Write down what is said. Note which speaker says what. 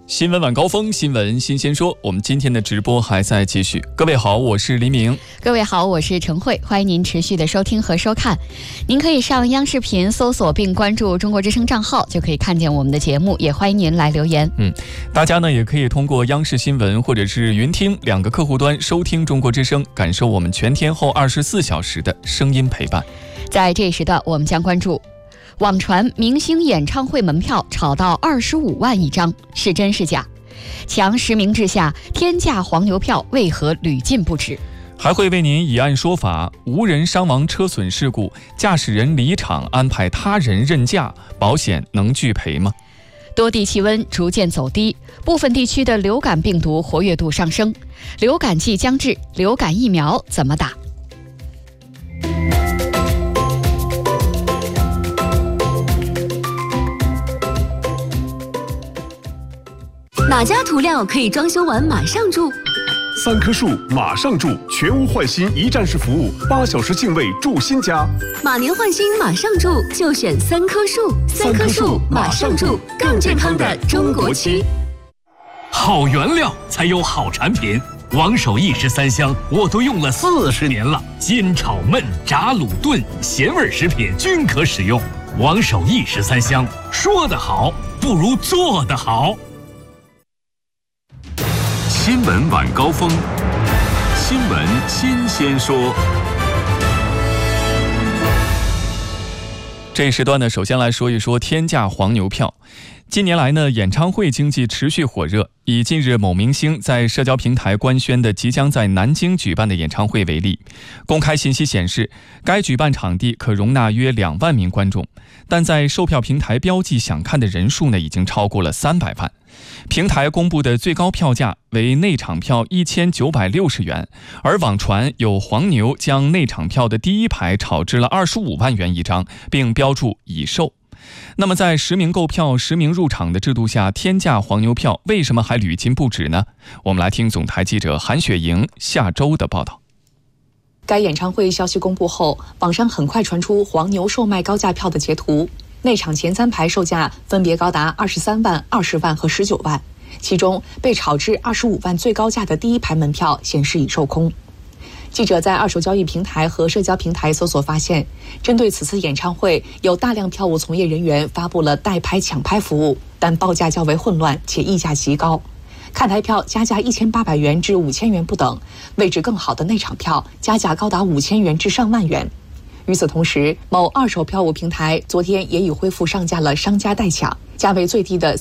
Speaker 1: 新闻晚高峰，新闻新鲜说，我们今天的直播还在继续。各位好，我是黎明。
Speaker 2: 各位好，我是陈慧，欢迎您持续的收听和收看。您可以上央视频搜索并关注中国之声账号，就可以看见我们的节目，也欢迎您来留言。
Speaker 1: 大家呢也可以通过央视新闻或者是云听两个客户端收听中国之声，感受我们全天候24小时的声音陪伴。
Speaker 2: 在这一时段，我们将关注网传明星演唱会门票炒到25万一张，是真是假？强实名制下，天价黄牛票为何屡禁不止？
Speaker 1: 还会为您以案说法，无人伤亡车损事故，驾驶人离场安排他人认驾，保险能拒赔吗？
Speaker 2: 多地气温逐渐走低，部分地区的流感病毒活跃度上升，流感季将至，流感疫苗怎么打？
Speaker 3: 哪家涂料可以装修完马上住
Speaker 4: ？3棵树马上住，全屋换新一站式服务，8小时净位住新家。
Speaker 3: 马年换新马上住，就选3棵树。3棵树马上住，更健康的中国区。
Speaker 5: 好原料才有好产品，王守义13香我都用了40年了，煎炒焖炸卤炖咸味食品均可使用。王守义13香，说得好不如做得好。
Speaker 6: 新闻晚高峰，新闻新鲜说。
Speaker 1: 这一时段呢，首先来说一说天价黄牛票。近年来呢，演唱会经济持续火热。以近日某明星在社交平台官宣的即将在南京举办的演唱会为例，公开信息显示，该举办场地可容纳约2万名观众，但在售票平台标记想看的人数呢，已经超过了300万。平台公布的最高票价为内场票1960元，而网传有黄牛将内场票的第一排炒至了25万元一张，并标注已售。那么在实名购票、实名入场的制度下，天价黄牛票为什么还屡禁不止呢？我们来听总台记者韩雪莹下周的报道。
Speaker 7: 该演唱会消息公布后，网上很快传出黄牛售卖高价票的截图。内场前3排售价分别高达23万、20万和19万，其中被炒至25万最高价的第一排门票显示已售空。记者在二手交易平台和社交平台搜索发现，针对此次演唱会，有大量票务从业人员发布了代拍抢拍服务，但报价较为混乱且溢价极高。看台票加价1800元至5000元不等，位置更好的内场票加价高达5000元至上万元。与此同时，某二手票务平台昨天也已恢复上架了商家代抢，价位最低的